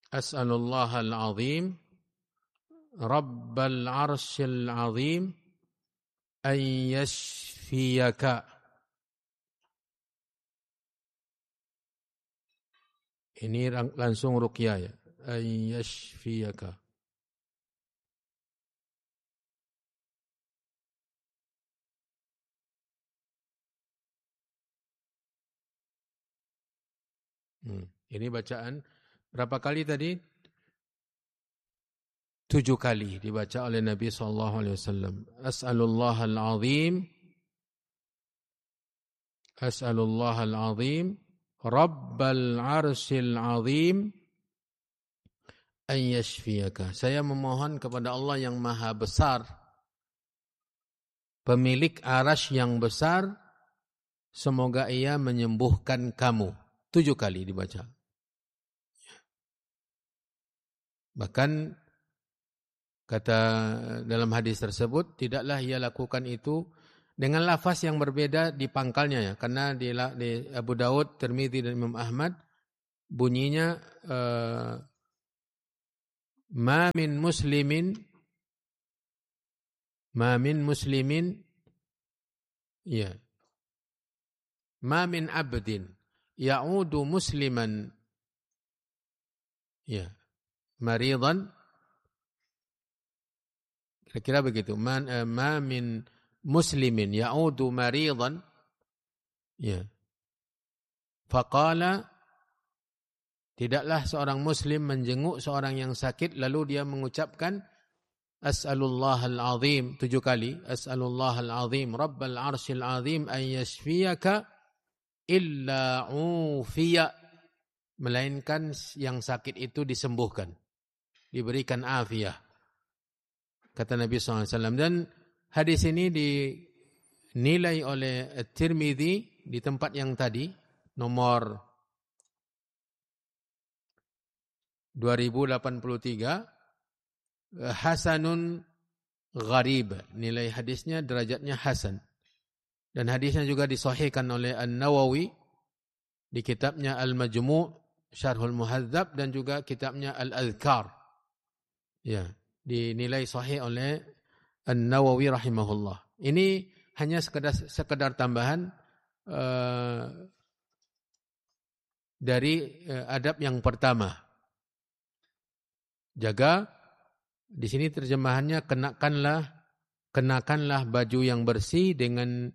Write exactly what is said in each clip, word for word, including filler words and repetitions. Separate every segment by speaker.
Speaker 1: As'alullahal azim Rabbal arsyil azim an yashfiyaka. Ini langsung ruqyah ya. An yashfiyaka. Hmm. Ini bacaan berapa kali tadi? Tujuh kali dibaca oleh Nabi sallallahu alaihi wasallam. As'alullahal azim As'alullahal azim Rabbal arsyil azim an yashfiyaka. Saya memohon kepada Allah yang maha besar, pemilik arasy yang besar, semoga ia menyembuhkan kamu. Tujuh kali dibaca. Bahkan kata dalam hadis tersebut, tidaklah ia lakukan itu dengan lafaz yang berbeda di pangkalnya ya. Karena di, di Abu Daud, Tirmidzi dan Imam Ahmad bunyinya uh, ma min muslimin ma min muslimin ya ma min abdin ya'udu musliman ya maridan, kira-kira begitu. Man, uh, ma min muslimin ya'udu maridan ya faqala, tidaklah seorang muslim menjenguk seorang yang sakit lalu dia mengucapkan as'alullahal azim tujuh kali, as'alullahal azim rabbal arsyil azim an yashfiyaka illa ufiya, melainkan yang sakit itu disembuhkan, diberikan afiyah, kata Nabi sallallahu alaihi wasallam. Dan hadis ini dinilai oleh Tirmidzi di tempat yang tadi, nomor dua ribu delapan puluh tiga, hasanun gharib, nilai hadisnya derajatnya hasan. Dan hadisnya juga disahihkan oleh An-Nawawi di kitabnya Al-Majmu' Syarhul Muhadzab dan juga kitabnya Al-Adhkar. Ya, dinilai sahih oleh An-Nawawi rahimahullah. Ini hanya sekedar sekedar tambahan uh, dari uh, adab yang pertama. Jaga, di sini terjemahannya kenakanlah kenakanlah baju yang bersih dengan,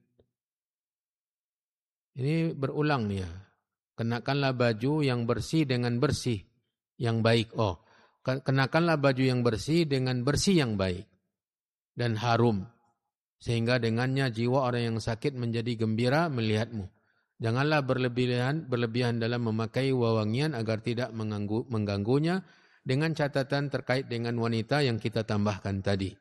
Speaker 1: ini berulang nih ya. Kenakanlah baju yang bersih dengan bersih yang baik. Oh, kenakanlah baju yang bersih dengan bersih yang baik dan harum, sehingga dengannya jiwa orang yang sakit menjadi gembira melihatmu. Janganlah berlebihan berlebihan dalam memakai wewangian agar tidak mengganggu, mengganggunya, dengan catatan terkait dengan wanita yang kita tambahkan tadi.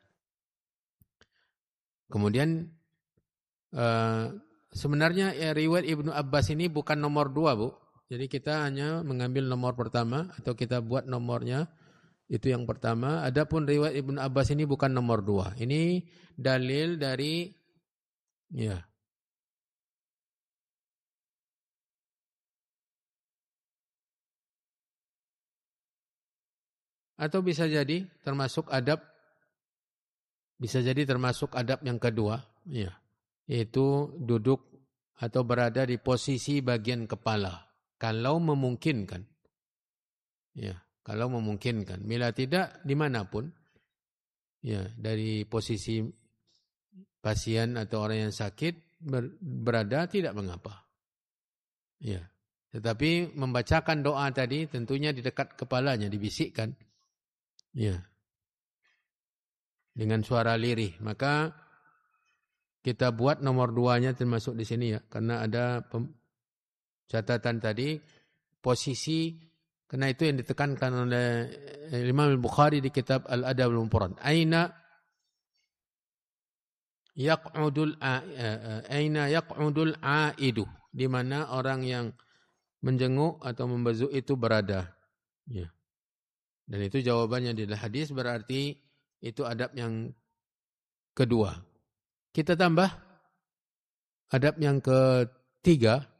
Speaker 1: Kemudian uh, sebenarnya ya, riwayat Ibnu Abbas ini bukan nomor dua, Bu. Jadi kita hanya mengambil nomor pertama atau kita buat nomornya itu yang pertama. Adapun riwayat Ibnu Abbas ini bukan nomor dua. Ini dalil dari ya atau bisa jadi termasuk adab, bisa jadi termasuk adab yang kedua, ya, yaitu duduk atau berada di posisi bagian kepala, kalau memungkinkan, ya, kalau memungkinkan. Bila tidak, dimanapun, ya, dari posisi pasien atau orang yang sakit ber, berada tidak mengapa, ya. Tetapi membacakan doa tadi tentunya di dekat kepalanya, dibisikkan. Ya, dengan suara lirih. Maka kita buat nomor duanya termasuk di sini ya, karena ada pem- catatan tadi posisi, karena itu yang ditekankan oleh Imam Al-Bukhari di kitab Al-Adab Al-Mufrad. Aina yaq'udul aina yaq'udul aidu, di mana orang yang menjenguk atau membasuh itu berada. Ya. Dan itu jawabannya di hadis, berarti itu adab yang kedua. Kita tambah adab yang ketiga,